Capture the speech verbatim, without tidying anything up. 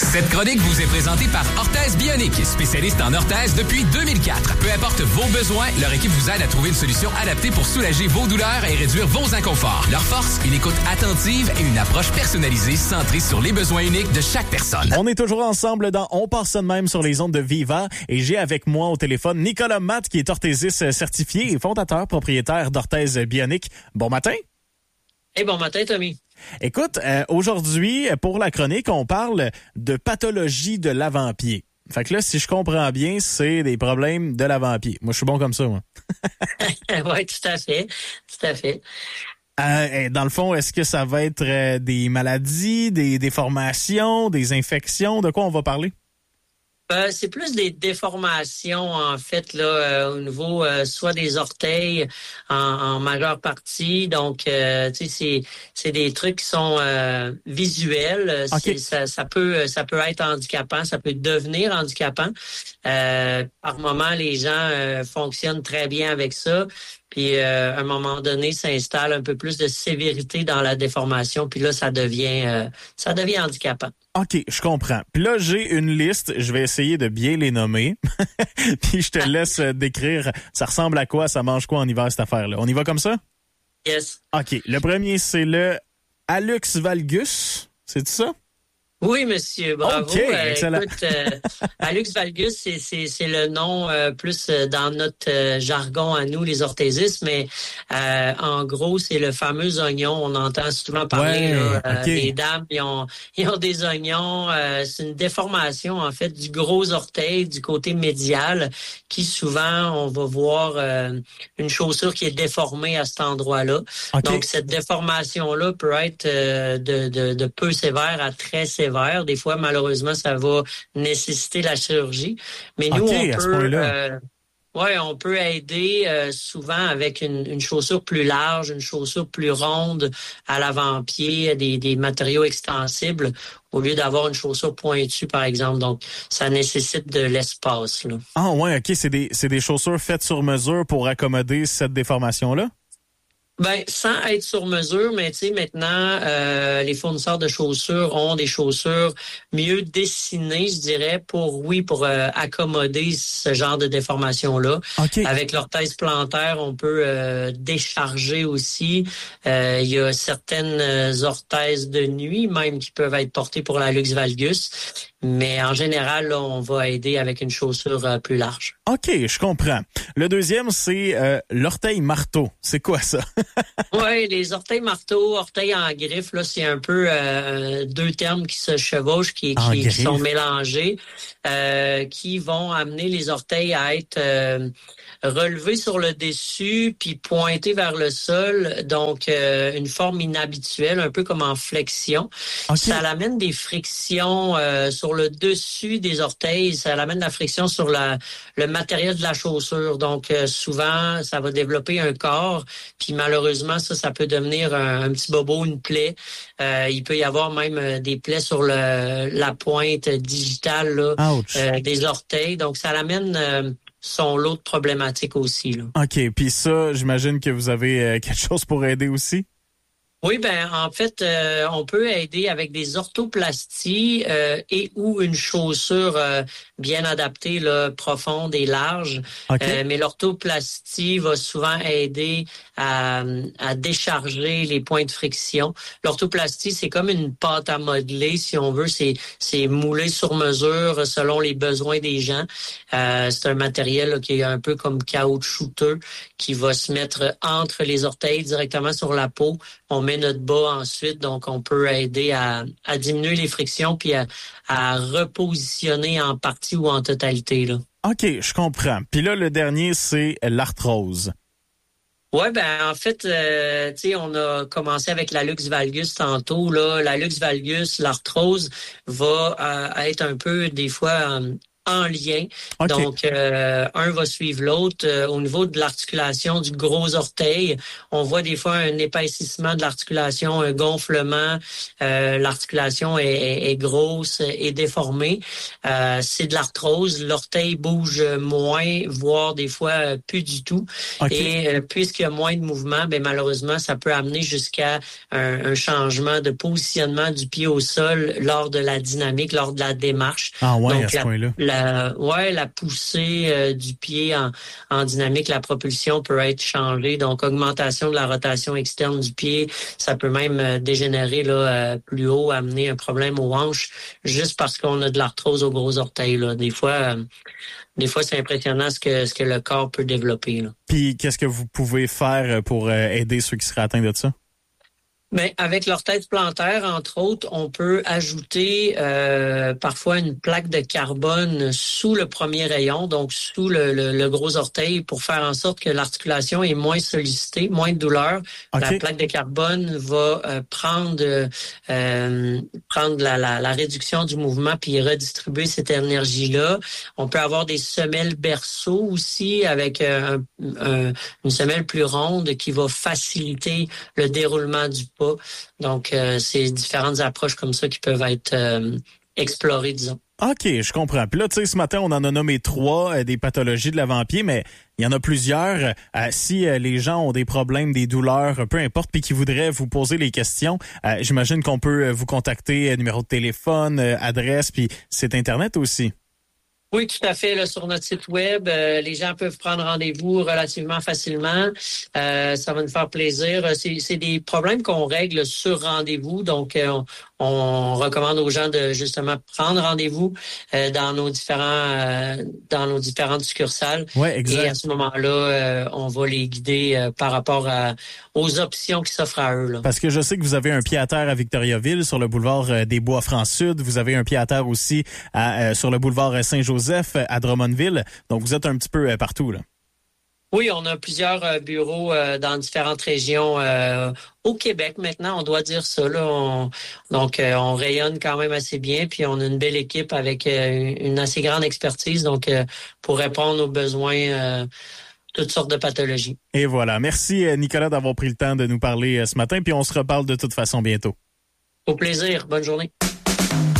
Cette chronique vous est présentée par Orthèse Bionique, spécialiste en orthèse depuis deux mille quatre. Peu importe vos besoins, leur équipe vous aide à trouver une solution adaptée pour soulager vos douleurs et réduire vos inconforts. Leur force, une écoute attentive et une approche personnalisée centrée sur les besoins uniques de chaque personne. On est toujours ensemble dans On passe ça de même sur les ondes de Viva et j'ai avec moi au téléphone Nicolas Matt qui est orthésiste certifié et fondateur propriétaire d'Orthèse Bionique. Bon matin. Hey, bon matin, Tommy. Écoute, euh, aujourd'hui, pour la chronique, on parle de pathologie de l'avant-pied. Fait que là, si je comprends bien, c'est des problèmes de l'avant-pied. Moi, je suis bon comme ça, moi. Oui, tout à fait. Tout à fait. Euh, dans le fond, est-ce que ça va être euh, des maladies, des déformations, des infections? De quoi on va parler? Euh, c'est plus des déformations, en fait, là, euh, au niveau euh, soit des orteils en, en majeure partie. Donc, euh, tu sais, c'est, c'est des trucs qui sont euh, visuels. Okay. C'est, ça, ça peut ça peut être handicapant, ça peut devenir handicapant. Euh, par moment, les gens euh, fonctionnent très bien avec ça. Puis, euh, à un moment donné, s'installe un peu plus de sévérité dans la déformation. Puis là, ça devient euh, ça devient handicapant. OK, je comprends. Puis là, j'ai une liste. Je vais essayer de bien les nommer. Puis je te laisse décrire. Ça ressemble à quoi? Ça mange quoi en hiver, cette affaire-là? On y va comme ça? Yes. OK. Le premier, c'est le hallux valgus. C'est ça? Oui, monsieur, bravo. OK, excellent. Euh, écoute, euh, hallux valgus, c'est, c'est, c'est le nom euh, plus euh, dans notre euh, jargon à nous, les orthésistes, mais euh, en gros, c'est le fameux oignon. On entend souvent parler, ouais, là, euh, okay. les dames, ils ont, ils ont des oignons. Euh, c'est une déformation, en fait, du gros orteil, du côté médial, qui souvent, on va voir euh, une chaussure qui est déformée à cet endroit-là. Okay. Donc, cette déformation-là peut être euh, de, de, de peu sévère à très sévère. Des fois, malheureusement, ça va nécessiter la chirurgie. Mais nous, okay, on peut, euh, ouais, on peut aider euh, souvent avec une, une chaussure plus large, une chaussure plus ronde à l'avant-pied, des, des matériaux extensibles, au lieu d'avoir une chaussure pointue, par exemple. Donc, ça nécessite de l'espace, là. Ah ouais, OK. C'est des, c'est des chaussures faites sur mesure pour accommoder cette déformation-là? Ben, sans être sur mesure, mais tu sais, maintenant, euh, les fournisseurs de chaussures ont des chaussures mieux dessinées, je dirais, pour, oui, pour euh, accommoder ce genre de déformation-là. Okay. Avec l'orthèse plantaire, on peut euh, décharger aussi. Euh, il y a certaines orthèses de nuit, même, qui peuvent être portées pour la hallux valgus. Mais en général, là, on va aider avec une chaussure euh, plus large. OK, je comprends. Le deuxième, c'est euh, l'orteil marteau. C'est quoi ça? Oui, les orteils marteaux, orteils en griffe, là, c'est un peu euh, deux termes qui se chevauchent, qui, qui, qui sont mélangés, euh, qui vont amener les orteils à être euh, relevés sur le dessus, puis pointés vers le sol. Donc, euh, une forme inhabituelle, un peu comme en flexion. Okay. Ça amène des frictions euh, sur le dessus des orteils, ça amène de la friction sur la, le matériel de la chaussure. Donc, euh, souvent, ça va développer un corps, puis malheureusement, ça, ça peut devenir un, un petit bobo, une plaie. Euh, il peut y avoir même euh, des plaies sur le, la pointe digitale là, euh, des orteils. Donc, ça l'amène euh, son lot de problématiques aussi, là. OK. Puis ça, j'imagine que vous avez euh, quelque chose pour aider aussi? Oui, ben en fait, euh, on peut aider avec des orthoplasties euh, et ou une chaussure euh, bien adaptée, là, profonde et large. Okay. Euh, mais l'orthoplastie va souvent aider à, à décharger les points de friction. L'orthoplastie, c'est comme une pâte à modeler, si on veut. C'est, c'est moulé sur mesure selon les besoins des gens. Euh, c'est un matériel là, qui est un peu comme caoutchouteux, qui va se mettre entre les orteils directement sur la peau. On met notre bas ensuite, donc on peut aider à, à diminuer les frictions puis à, à repositionner en partie ou en totalité, là. OK, je comprends. Puis là, le dernier, c'est l'arthrose. Ouais, ben en fait, euh, tu sais, on a commencé avec la hallux valgus tantôt. Là, la hallux valgus, l'arthrose va euh, être un peu des fois euh, en lien. Okay. Donc, euh, un va suivre l'autre. Euh, au niveau de l'articulation du gros orteil, on voit des fois un épaississement de l'articulation, un gonflement. Euh, l'articulation est, est, est grosse et déformée. Euh, c'est de l'arthrose. L'orteil bouge moins, voire des fois plus du tout. Okay. Et euh, puisqu'il y a moins de mouvement, ben malheureusement, ça peut amener jusqu'à un, un changement de positionnement du pied au sol lors de la dynamique, lors de la démarche. Ah ouais, Donc, à ce la, point-là. La, ouais, la poussée euh, du pied en, en dynamique, la propulsion peut être changée. Donc, augmentation de la rotation externe du pied, ça peut même euh, dégénérer là euh, plus haut, amener un problème aux hanches, juste parce qu'on a de l'arthrose au gros orteil. Là. Des fois, euh, des fois, c'est impressionnant ce que ce que le corps peut développer. Là. Puis, qu'est-ce que vous pouvez faire pour euh, aider ceux qui seraient atteints de ça? Mais avec l'orthèse plantaire, entre autres, on peut ajouter euh, parfois une plaque de carbone sous le premier rayon, donc sous le, le, le gros orteil, pour faire en sorte que l'articulation est moins sollicitée, moins de douleur. Okay. La plaque de carbone va euh, prendre euh, prendre la, la, la réduction du mouvement puis redistribuer cette énergie-là. On peut avoir des semelles berceau aussi avec euh, un, un, une semelle plus ronde qui va faciliter le déroulement du pas. Donc, euh, c'est différentes approches comme ça qui peuvent être euh, explorées, disons. OK, je comprends. Puis là, tu sais, ce matin, on en a nommé trois euh, des pathologies de l'avant-pied, mais il y en a plusieurs. Euh, si euh, les gens ont des problèmes, des douleurs, peu importe, puis qui voudraient vous poser les questions, euh, j'imagine qu'on peut vous contacter, euh, numéro de téléphone, euh, adresse, puis site Internet aussi. Oui, tout à fait. Là, sur notre site web, euh, les gens peuvent prendre rendez-vous relativement facilement. Euh, ça va nous faire plaisir. C'est, c'est des problèmes qu'on règle sur rendez-vous. Donc, euh, on, on recommande aux gens de justement prendre rendez-vous euh, dans nos différents euh, dans nos différentes succursales. Ouais, exact. Et à ce moment-là, euh, on va les guider euh, par rapport à, aux options qui s'offrent à eux. Là. Parce que je sais que vous avez un pied à terre à Victoriaville, sur le boulevard euh, des Bois-Francs-Sud. Vous avez un pied à terre aussi à, euh, sur le boulevard Saint-Joseph à Drummondville. Donc, vous êtes un petit peu euh, partout, là. Oui, on a plusieurs euh, bureaux euh, dans différentes régions euh, au Québec maintenant, on doit dire ça. Là. On, donc, euh, on rayonne quand même assez bien, puis on a une belle équipe avec euh, une assez grande expertise, donc euh, pour répondre aux besoins, euh, toutes sortes de pathologies. Et voilà. Merci, Nicolas, d'avoir pris le temps de nous parler ce matin, puis on se reparle de toute façon bientôt. Au plaisir. Bonne journée.